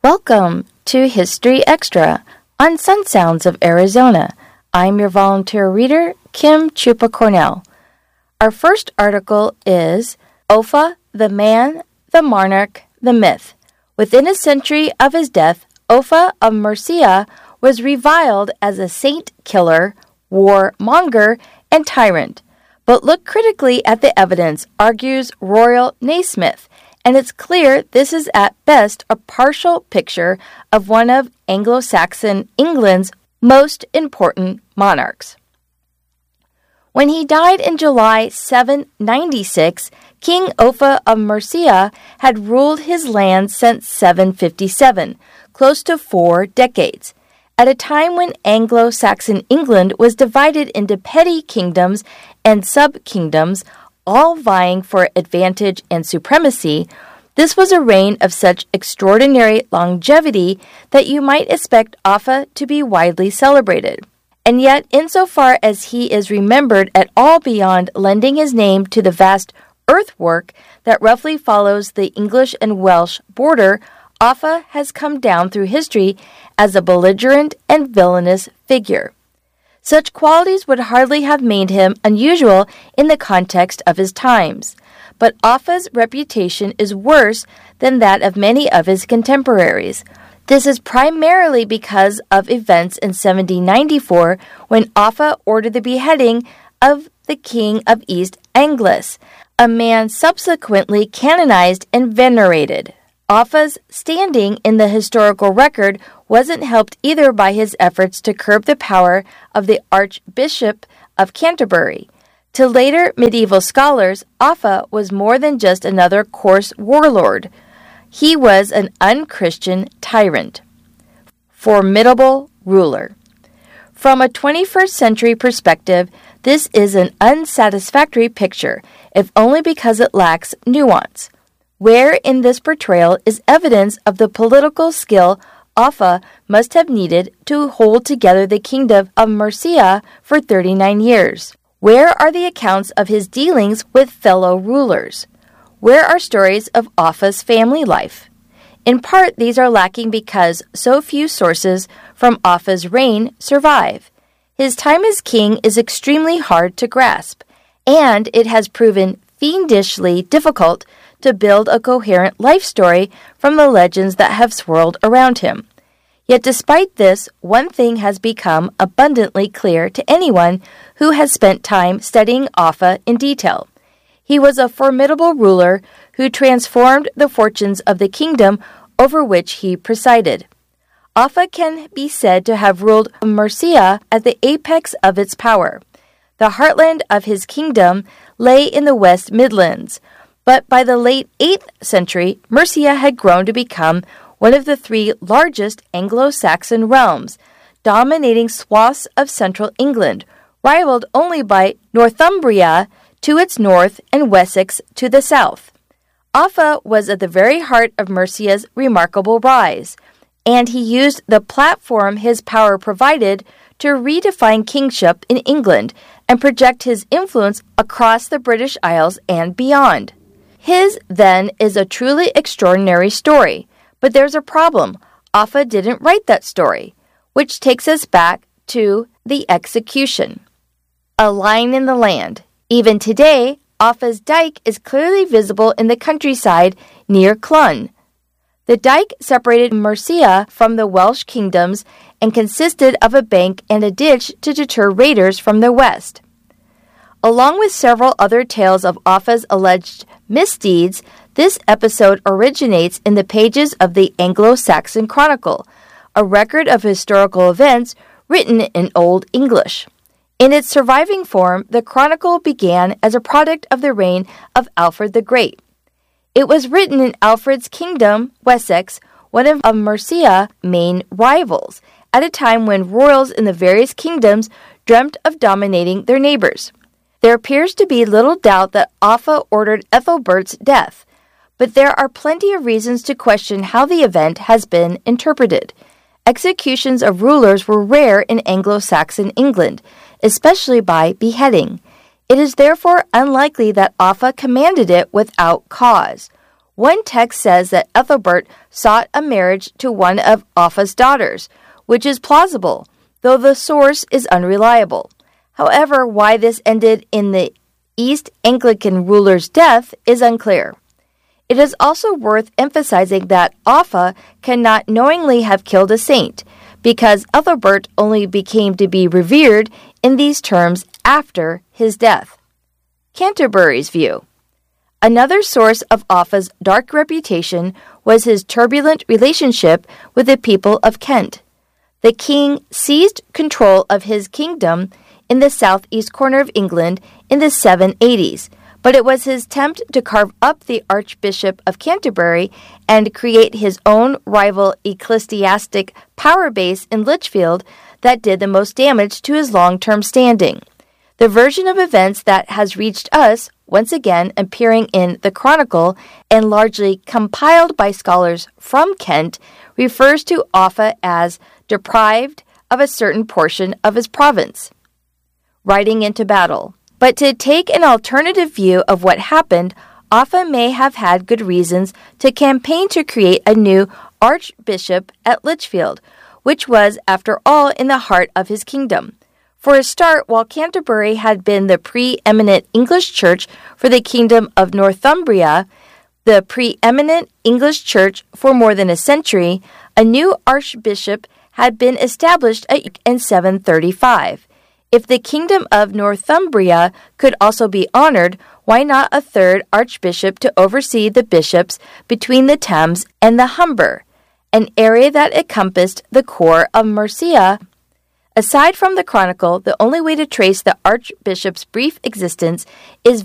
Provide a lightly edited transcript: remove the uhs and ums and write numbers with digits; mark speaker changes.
Speaker 1: Welcome to History Extra on Sun Sounds of Arizona. I'm your volunteer reader, Kim Chupa Cornell. Our first article is Offa, the Man, the Monarch, the Myth. Within a century of his death, Offa of Murcia was reviled as a saint-killer, war-monger, and tyrant. But look critically at the evidence, argues Royal Naismith, and it's clear this is at best a partial picture of one of Anglo-Saxon England's most important monarchs. When he died in July 796, King Offa of Murcia had ruled his land since 757, close to 4 decades. At a time when Anglo-Saxon England was divided into petty kingdoms and sub-kingdoms, all vying for advantage and supremacy, this was a reign of such extraordinary longevity that you might expect Offa to be widely celebrated. And yet, insofar as he is remembered at all beyond lending his name to the vast earthwork that roughly follows the English and Welsh border, Offa has come down through history as a belligerent and villainous figure. Such qualities would hardly have made him unusual in the context of his times, but Offa's reputation is worse than that of many of his contemporaries. This is primarily because of events in 1794 when Offa ordered the beheading of the King of East Anglis, a man subsequently canonized and venerated. Offa's standing in the historical record wasn't helped either by his efforts to curb the power of the Archbishop of Canterbury. To later medieval scholars, Offa was more than just another coarse warlord. He was an unchristian tyrant. Formidable ruler. From a 21st century perspective, this is an unsatisfactory picture, if only because it lacks nuance. Where in this portrayal is evidence of the political skill Offa must have needed to hold together the kingdom of Murcia for 39 years? Where are the accounts of his dealings with fellow rulers? Where are stories of Offa's family life? In part, these are lacking because so few sources from Offa's reign survive. His time as king is extremely hard to grasp, and it has proven fiendishly difficult to build a coherent life story from the legends that have swirled around him. Yet despite this, one thing has become abundantly clear to anyone who has spent time studying Offa in detail. He was a formidable ruler who transformed the fortunes of the kingdom over which he presided. Offa can be said to have ruled Murcia at the apex of its power. The heartland of his kingdom lay in the West Midlands, but by the late 8th century, Murcia had grown to become one of the 3 largest Anglo-Saxon realms, dominating swaths of central England, rivaled only by Northumbria to its north and Wessex to the south. Offa was at the very heart of Murcia's remarkable rise, and he used the platform his power provided to redefine kingship in England and project his influence across the British Isles and beyond. His, then, is a truly extraordinary story, but there's a problem. Offa didn't write that story, which takes us back to the execution. A line in the land. Even today, Offa's dike is clearly visible in the countryside near Clun. The dike separated Murcia from the Welsh kingdoms and consisted of a bank and a ditch to deter raiders from the west. Along with several other tales of Offa's alleged misdeeds, this episode originates in the pages of the Anglo-Saxon Chronicle, a record of historical events written in Old English. In its surviving form, the Chronicle began as a product of the reign of Alfred the Great. It was written in Alfred's kingdom, Wessex, one of Murcia's main rivals, at a time when royals in the various kingdoms dreamt of dominating their neighbors. There appears to be little doubt that Offa ordered Ethelbert's death, but there are plenty of reasons to question how the event has been interpreted. Executions of rulers were rare in Anglo-Saxon England, especially by beheading. It is therefore unlikely that Offa commanded it without cause. One text says that Ethelbert sought a marriage to one of Offa's daughters, which is plausible, though the source is unreliable. However, why this ended in the East Anglican ruler's death is unclear. It is also worth emphasizing that Offa cannot knowingly have killed a saint, because Ethelbert only became to be revered in these terms after his death. Canterbury's view. Another source of Offa's dark reputation was his turbulent relationship with the people of Kent. The king seized control of his kingdom in the southeast corner of England in the 780s, but it was his attempt to carve up the Archbishop of Canterbury and create his own rival ecclesiastic power base in Lichfield that did the most damage to his long-term standing. The version of events that has reached us, once again appearing in the Chronicle and largely compiled by scholars from Kent, refers to Offa as deprived of a certain portion of his province. Riding into battle. But to take an alternative view of what happened, Offa may have had good reasons to campaign to create a new archbishop at Lichfield, which was, after all, in the heart of his kingdom. For a start, while Canterbury had been the preeminent English church for the kingdom of Northumbria, the preeminent English church for more than a century, a new archbishop had been established in 735. If the kingdom of Northumbria could also be honored, why not a third archbishop to oversee the bishops between the Thames and the Humber, an area that encompassed the core of Mercia? Aside from the Chronicle, the only way to trace the archbishop's brief existence is